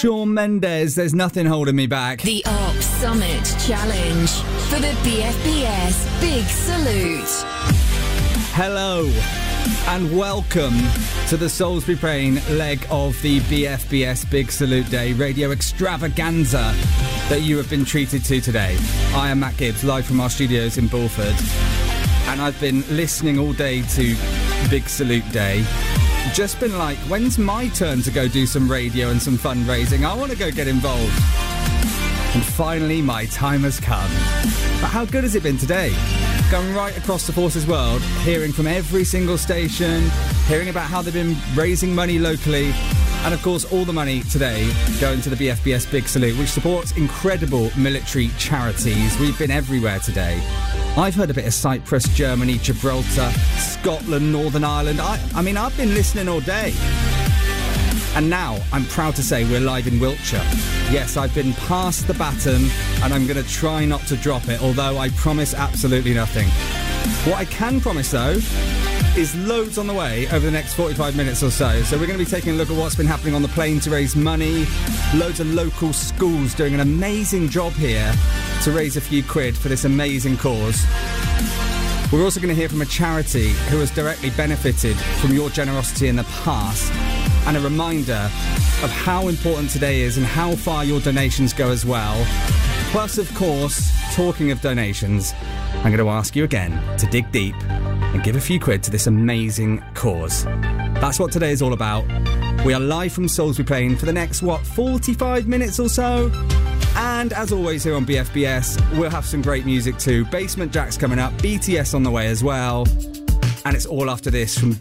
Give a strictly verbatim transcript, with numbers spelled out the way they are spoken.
Shawn Mendes, There's Nothing Holding Me Back. The Arc Summit Challenge for the B F B S Big Salute. Hello and welcome to the Salisbury Plain leg of the B F B S Big Salute Day radio extravaganza that you have been treated to today. I am Matt Gibbs, live from our studios in Bulford, and I've been listening all day to Big Salute Day. Just been like, when's my turn to go do some radio and some fundraising? I want to go get involved. And finally, my time has come. But how good has it been today? Going right across the Forces world, hearing from every single station, hearing about how they've been raising money locally, and of course all the money today going to the B F B S Big Salute, which supports incredible military charities. We've been everywhere today. I've heard a bit of Cyprus, Germany, Gibraltar, Scotland, Northern Ireland. I, I mean, I've been listening all day. And now, I'm proud to say we're live in Wiltshire. Yes, I've been passed the baton, and I'm going to try not to drop it, although I promise absolutely nothing. What I can promise, though, is loads on the way over the next forty-five minutes or so. So we're going to be taking a look at what's been happening on the plane to raise money. Loads of local schools doing an amazing job here to raise a few quid for this amazing cause. We're also going to hear from a charity who has directly benefited from your generosity in the past, and a reminder of how important today is and how far your donations go as well. Plus, of course, talking of donations, I'm going to ask you again to dig deep and give a few quid to this amazing cause. That's what today is all about. We are live from Salisbury Plain for the next, what, forty-five minutes or so? And as always here on B F B S, we'll have some great music too. Basement Jaxx coming up, B T S on the way as well. And it's all after this from